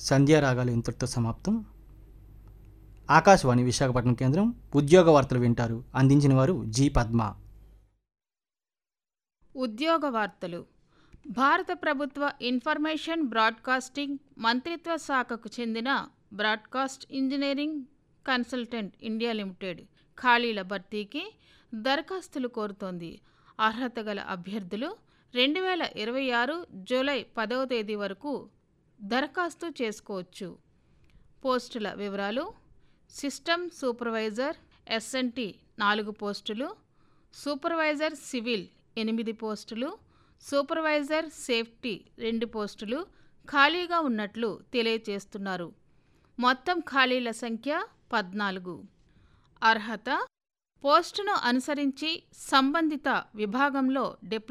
సంధ్యారాగాలు ఇంతటితో సమాప్తం. ఆకాశవాణి విశాఖపట్నం కేంద్రం ఉద్యోగ వార్తలు వింటారు. అందించిన వారు జి పద్మ. ఉద్యోగ వార్తలు. భారత ప్రభుత్వ ఇన్ఫర్మేషన్ బ్రాడ్కాస్టింగ్ మంత్రిత్వ శాఖకు చెందిన broadcast engineering consultant India limited ఖాళీల భర్తీకి దరఖాస్తులు కోరుతోంది. అర్హత గల అభ్యర్థులు 2026 జూలై 10వ తేదీ వరకు దరఖాస్తు చేసుకోవచ్చు. పోస్టుల వివరాలు: సిస్టమ్ సూపర్వైజర్ SNT 4 పోస్టులు, సూపర్వైజర్ సివిల్ 8 పోస్టులు, సూపర్వైజర్ సేఫ్టీ 2 పోస్టులు ఖాళీగా ఉన్నట్లు తెలియజేస్తున్నారు. మొత్తం ఖాళీల సంఖ్య 14. అర్హత: పోస్టును అనుసరించి సంబంధిత విభాగంలో డిప్లొమా